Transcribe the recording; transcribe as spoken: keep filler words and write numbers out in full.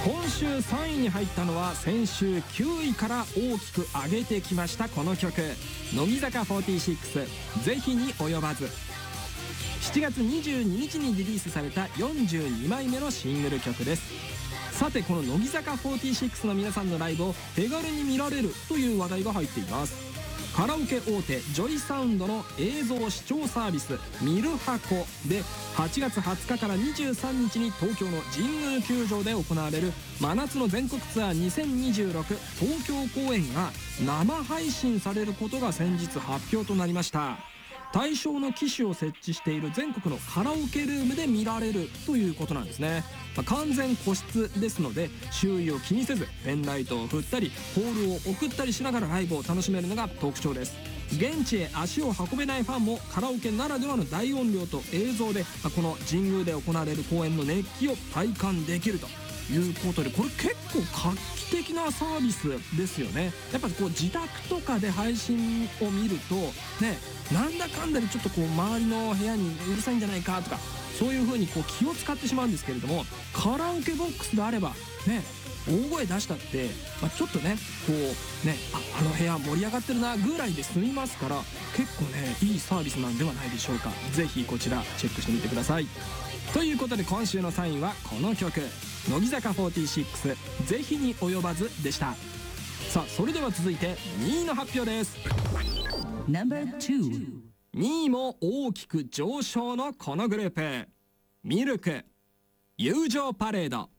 今週さんいに入ったのは先週きゅういから大きく上げてきましたこの曲、乃木坂フォーティーシックスぜひに及ばず。しちがつにじゅうににちにリリースされたよんじゅうにまいめのシングル曲です。さてこの乃木坂フォーティーシックスの皆さんのライブを手軽に見られるという話題が入っています。カラオケ大手ジョイサウンドの映像視聴サービスミルハコではちがつはつかからにじゅうさんにちに東京の神宮球場で行われる真夏の全国ツアーにせんにじゅうろく東京公演が生配信されることが先日発表となりました。対象の機種を設置している全国のカラオケルームで見られるということなんですね。まあ、完全個室ですので周囲を気にせずペンライトを振ったりポールを送ったりしながらライブを楽しめるのが特徴です。現地へ足を運べないファンもカラオケならではの大音量と映像でこの神宮で行われる公演の熱気を体感できるということで、これ結構画期的なサービスですよね。やっぱこう自宅とかで配信を見るとね、なんだかんだでちょっとこう周りの部屋にうるさいんじゃないかとかそういう風にこう気を使ってしまうんですけれども、カラオケボックスであればね大声出したって、まあ、ちょっとねこうね あ, あの部屋盛り上がってるなぐらいで済みますから、結構ねいいサービスなんではないでしょうか。ぜひこちらチェックしてみてください。ということで今週のさんいはこの曲、乃木坂フォーティーシックスぜひに及ばずでした。さあそれでは続いてにいの発表です。ナンバーにいも大きく上昇のこのグループ、ミルク友情パレード。